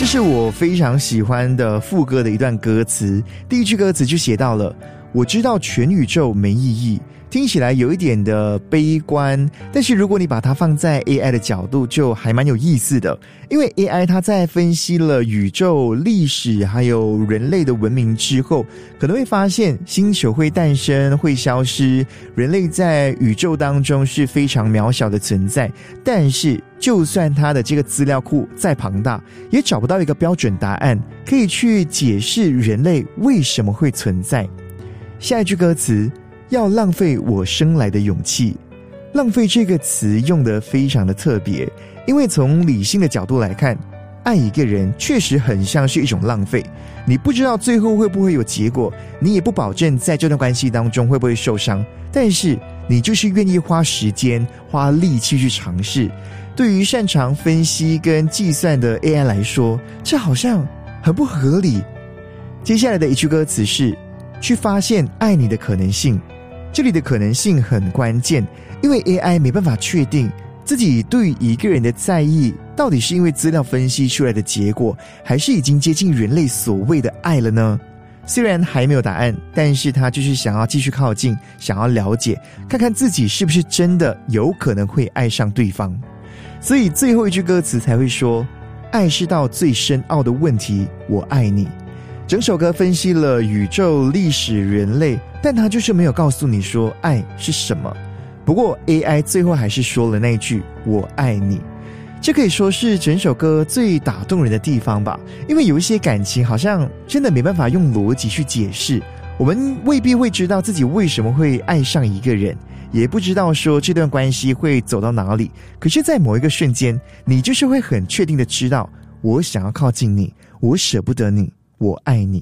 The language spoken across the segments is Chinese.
这是我非常喜欢的副歌的一段歌词。第一句歌词就写到了，我知道全宇宙没意义，听起来有一点的悲观，但是如果你把它放在 AI 的角度，就还蛮有意思的。因为 AI 它在分析了宇宙历史还有人类的文明之后，可能会发现星球会诞生会消失，人类在宇宙当中是非常渺小的存在，但是就算它的这个资料库再庞大，也找不到一个标准答案可以去解释人类为什么会存在。下一句歌词，要浪费我生来的勇气。浪费这个词用得非常的特别，因为从理性的角度来看，爱一个人确实很像是一种浪费。你不知道最后会不会有结果，你也不保证在这段关系当中会不会受伤，但是你就是愿意花时间花力气去尝试。对于擅长分析跟计算的 AI 来说，这好像很不合理。接下来的一句歌词是，去发现爱你的可能性。这里的可能性很关键，因为 AI 没办法确定自己对一个人的在意到底是因为资料分析出来的结果，还是已经接近人类所谓的爱了呢？虽然还没有答案，但是他就是想要继续靠近，想要了解，看看自己是不是真的有可能会爱上对方。所以最后一句歌词才会说，爱是道最深奥的问题，我爱你。整首歌分析了宇宙、历史、人类，但他就是没有告诉你说爱是什么。不过 AI 最后还是说了那句我爱你，这可以说是整首歌最打动人的地方吧。因为有一些感情好像真的没办法用逻辑去解释，我们未必会知道自己为什么会爱上一个人，也不知道说这段关系会走到哪里，可是在某一个瞬间，你就是会很确定的知道，我想要靠近你，我舍不得你，我爱你。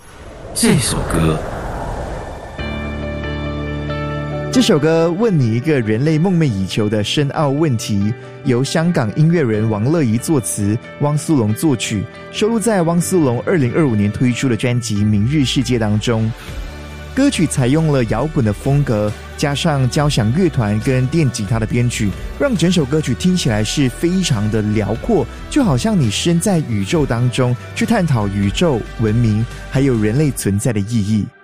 这首歌问你一个人类梦寐以求的深奥问题，由香港音乐人王乐怡作词，汪苏泷作曲，收录在汪苏泷2025年推出的专辑《明日世界》当中。歌曲采用了摇滚的风格，加上交响乐团跟电吉他的编曲，让整首歌曲听起来是非常的辽阔，就好像你身在宇宙当中，去探讨宇宙、文明还有人类存在的意义。